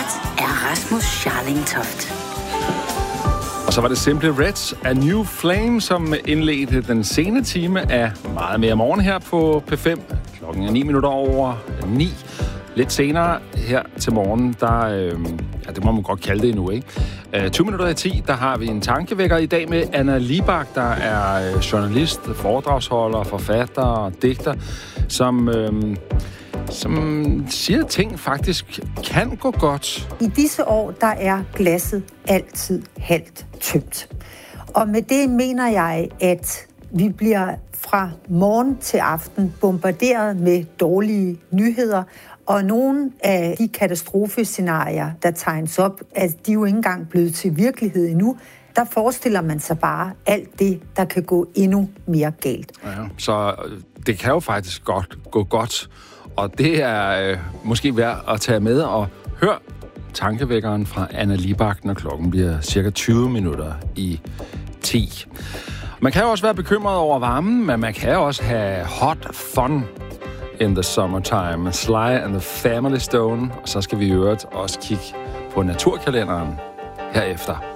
Vært er Rasmus Scharling Toft. Og så var det Simply Reds A New Flame, som indledte den sene time af Meget mere morgen her på P5. Klokken er 9:09. Lidt senere her til morgen, der, det må man godt kalde det endnu, ikke? 10:20, der har vi en tankevækker i dag med Anna Libak, der er journalist, foredragsholder, forfatter og digter, som siger, at ting faktisk kan gå godt. I disse år, der er glasset altid halvt tømt. Og med det mener jeg, at vi bliver fra morgen til aften bombarderet med dårlige nyheder, og nogle af de katastrofescenarier, der tegnes op, at de jo ikke engang blevet til virkelighed endnu. Der forestiller man sig bare alt det, der kan gå endnu mere galt. Ja, så det kan jo faktisk godt gå godt, og det er måske værd at tage med og høre tankevækkeren fra Anna Libak, når klokken bliver cirka 10:20. Man kan jo også være bekymret over varmen, men man kan også have hot fun in the summertime. Sly and the Family Stone. Og så skal vi i øvrigt også kigge på naturkalenderen herefter.